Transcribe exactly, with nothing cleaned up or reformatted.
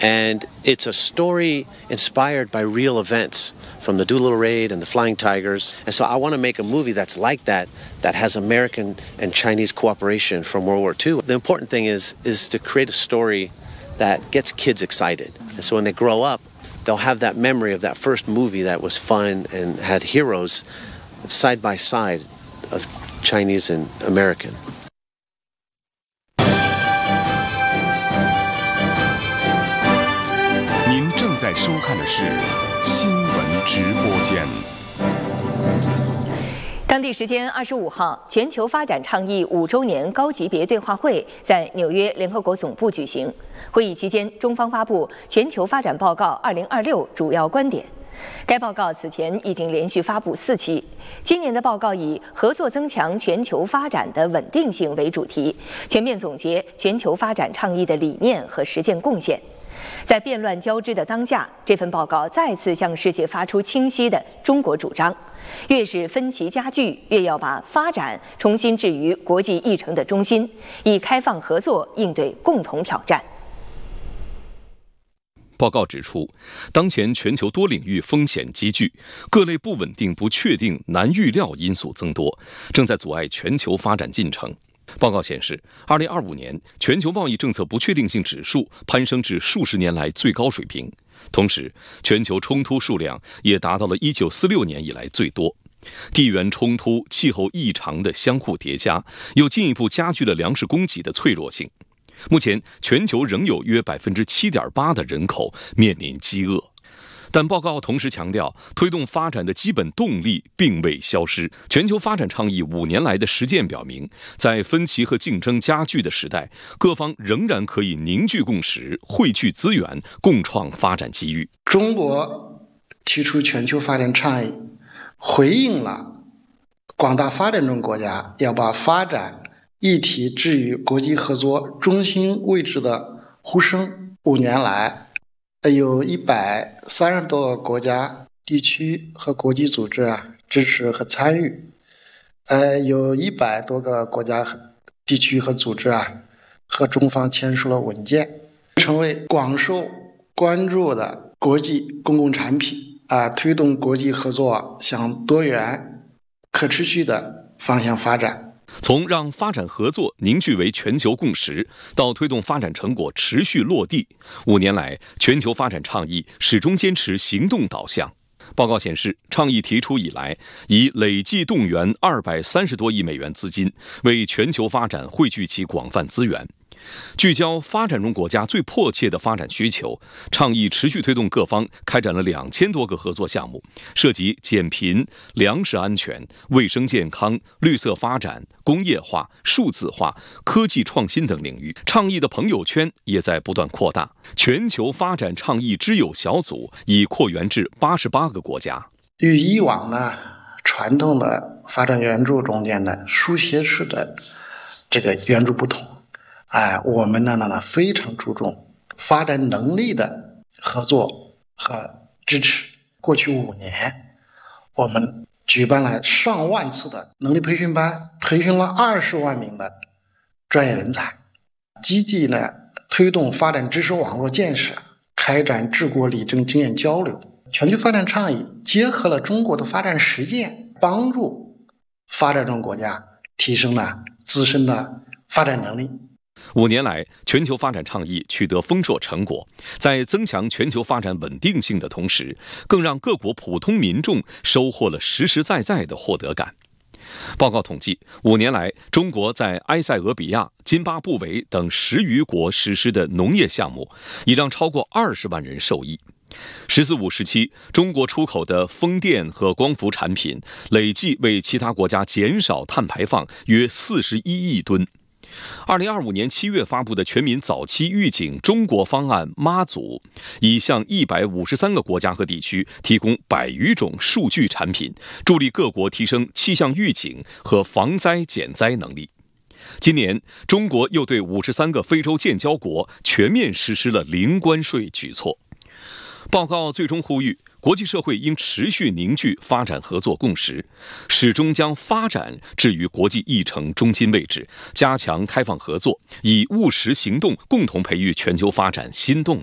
And it's a story inspired by real events from the Doolittle Raid and the Flying Tigers. And so I want to make a movie that's like that, that has American and Chinese cooperation from World War Two. The important thing is, is to create a story that gets kids excited. And so when they grow up, they'll have that memory of that first movie that was fun and had heroes side by side of Chinese and American. 您正在收看的是新闻直播间。 当地时间二十五号，全球发展倡议五周年高级别对话会在纽约联合国总部举行。会议期间，中方发布《全球发展报告二零二六》主要观点。该报告此前已经连续发布四期。今年的报告以“合作增强全球发展的稳定性”为主题，全面总结全球发展倡议的理念和实践贡献。在变乱交织的当下，这份报告再次向世界发出清晰的中国主张：越是分歧加剧，越要把发展重新置于国际议程的中心，以开放合作应对共同挑战。 报告指出，当前全球多领域风险急剧，各类不稳定、不确定、难预料因素增多，正在阻碍全球发展进程。报告显示，二零二五年全球贸易政策不确定性指数攀升至数十年来最高水平，同时，全球冲突数量也达到了一九四六年以来最多。地缘冲突、气候异常的相互叠加，又进一步加剧了粮食供给的脆弱性。目前，全球仍有约百分之七点八的人口面临饥饿。但报告同时强调，推动发展的基本动力并未消失。全球发展倡议五年来的实践表明，在分歧和竞争加剧的时代，各方仍然可以凝聚共识、汇聚资源，共创发展机遇。 中国提出全球发展倡议，回应了广大发展中国家要把发展议题置于国际合作中心位置的呼声。五年来，有一百三十多个国家、地区和国际组织啊支持和参与，呃，有一百多个国家、地区和组织啊和中方签署了文件，成为广受关注的国际公共产品啊，推动国际合作向多元、可持续的方向发展。 从让发展合作凝聚为全球共识，到推动发展成果持续落地，五年来，全球发展倡议始终坚持行动导向。报告显示，倡议提出以来，已累计动员二百三十多亿美元资金，为全球发展汇聚其广泛资源。聚焦发展中国家最迫切的发展需求，倡议持续推动各方开展了两千多个合作项目，涉及减贫、粮食安全、卫生健康、绿色发展、工业化、数字化、科技创新等领域。倡议的朋友圈也在不断扩大，全球发展倡议知友小组已扩员至八十八个国家。 与以往呢传统的发展援助中间的书写式的这个援助不同。哎，我们呢呢非常注重发展能力的合作和支持。过去五年，我们举办了上万次的能力培训班，培训了二十万名的专业人才，积极呢推动发展知识网络建设，开展治国理政经验交流。全球发展倡议结合了中国的发展实践，帮助发展中国家提升了自身的发展能力。 五年来，全球发展倡议取得丰硕成果，在增强全球发展稳定性的同时，更让各国普通民众收获了实实在在的获得感。报告统计，五年来，中国在埃塞俄比亚、津巴布韦等十余国实施的农业项目，已让超过二十万人受益。十四五时期，中国出口的风电和光伏产品累计为其他国家减少碳排放约四十一亿吨。二零二五年七月发布的全民早期预警中国方案妈祖，已向一百五十三个国家和地区提供百余种数据产品，助力各国提升气象预警和防灾减灾能力。今年，中国又对五十三个非洲建交国全面实施了零关税举措。报告最终呼吁，国际社会应持续凝聚发展合作共识，始终将发展置于国际议程中心位置，加强开放合作，以务实行动共同培育全球发展新动力。